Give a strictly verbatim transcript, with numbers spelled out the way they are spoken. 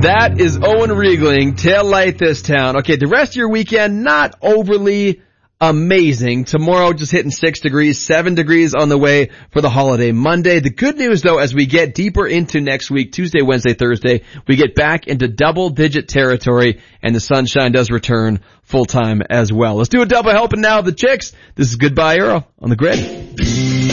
That is Owen Riegling, Tail Light This Town. Okay, the rest of your weekend, not overly amazing. Tomorrow just hitting six degrees, seven degrees on the way for the holiday Monday. The good news though, as we get deeper into next week, Tuesday, Wednesday, Thursday, we get back into double digit territory and the sunshine does return full time as well. Let's do a double helping now of the Chicks. This is Goodbye Earl on the Grid.